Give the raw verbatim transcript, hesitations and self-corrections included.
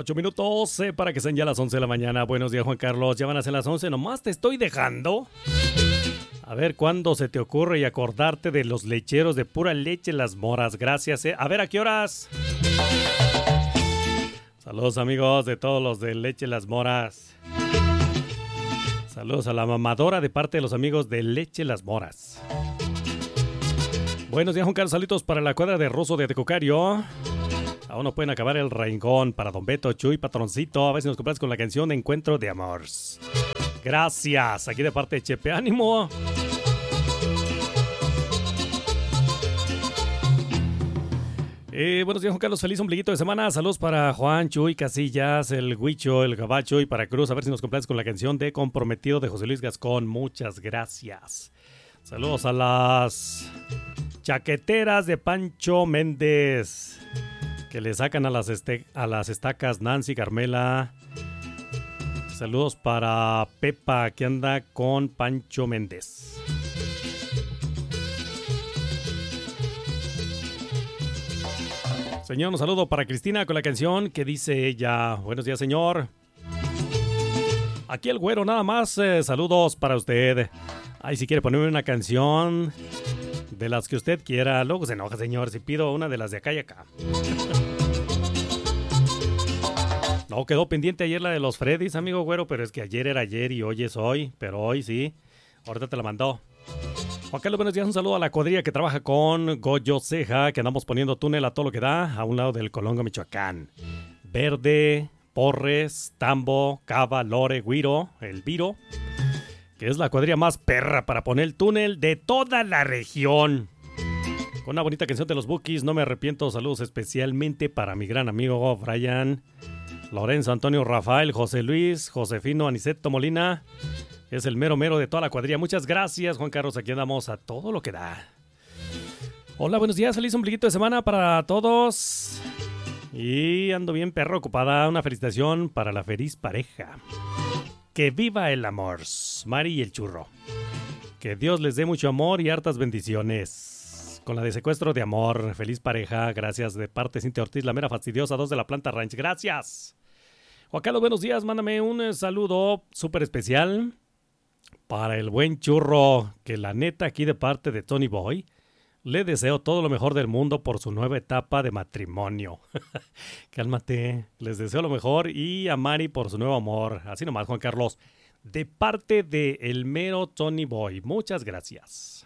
Ocho minutos eh, para que sean ya las once de la mañana. Buenos días, Juan Carlos. Ya van a ser las once. Nomás te estoy dejando. A ver cuándo se te ocurre y acordarte de los lecheros de pura leche Las Moras. Gracias. Eh. A ver a qué horas. Saludos, amigos de todos los de Leche Las Moras. Saludos a la mamadora de parte de los amigos de Leche Las Moras. Buenos días, Juan Carlos. Saludos para la cuadra de Ruso de Tecocario. Aún no pueden acabar el rincón para Don Beto, Chuy, Patroncito. A ver si nos compras con la canción de Encuentro de Amores. Gracias. Aquí de parte de Chepe. ¡Ánimo! Eh, buenos días, Juan Carlos. Feliz ombliguito de semana. Saludos para Juan, Chuy, Casillas, el Huicho, el Gabacho y para Cruz. A ver si nos compras con la canción de Comprometido de José Luis Gascón. Muchas gracias. Saludos a las chaqueteras de Pancho Méndez, que le sacan a las, este, a las estacas Nancy, Carmela. Saludos para Pepa, que anda con Pancho Méndez. Señor, un saludo para Cristina con la canción que dice ella. Buenos días, señor. Aquí el güero, nada más. Eh, saludos para usted. Ay, si quiere ponerme una canción de las que usted quiera. Luego se enoja, señor, si pido una de las de acá y acá. No, quedó pendiente ayer la de los Freddys, amigo güero, pero es que ayer era ayer y hoy es hoy. Pero hoy sí. Ahorita te la mandó. Juan Carlos, buenos días. Un saludo a la cuadrilla que trabaja con Goyo Ceja, que andamos poniendo túnel a todo lo que da, a un lado del Colongo, Michoacán. Verde, Porres, Tambo, Cava, Lore, Guiro, El Viro, que es la cuadrilla más perra para poner el túnel de toda la región. Con una bonita canción de los Bookies, No Me Arrepiento. Saludos especialmente para mi gran amigo Brian, Lorenzo, Antonio, Rafael, José Luis, Josefino, Aniceto Molina. Es el mero mero de toda la cuadrilla. Muchas gracias, Juan Carlos. Aquí andamos a todo lo que da. Hola, buenos días. Feliz ombliguito de semana para todos. Y ando bien, perro, ocupada. Una felicitación para la feliz pareja. Que viva el amor. Mari y el churro. Que Dios les dé mucho amor y hartas bendiciones. Con la de secuestro de amor. Feliz pareja. Gracias de parte de Cintia Ortiz, la mera fastidiosa, dos de la Planta Ranch. Gracias. Juan Carlos, buenos días. Mándame un saludo súper especial para el buen churro, que la neta aquí de parte de Tony Boy le deseo todo lo mejor del mundo por su nueva etapa de matrimonio. Cálmate, les deseo lo mejor, y a Mari por su nuevo amor. Así nomás, Juan Carlos, de parte de el mero Tony Boy. Muchas gracias.